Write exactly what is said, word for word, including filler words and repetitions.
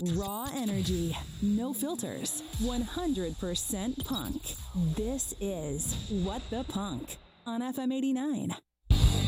Raw energy, no filters, one hundred percent punk. This is What the Punk on F M eighty-nine.